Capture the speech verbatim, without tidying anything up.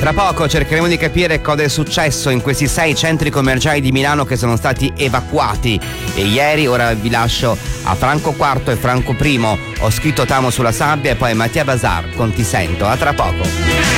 Tra poco cercheremo di capire cosa è successo in questi sei centri commerciali di Milano che sono stati evacuati e ieri. Ora vi lascio a Franco Quarto e Franco Primo. Ho scritto Tamo sulla sabbia e poi Mattia Bazar con Ti sento. A tra poco.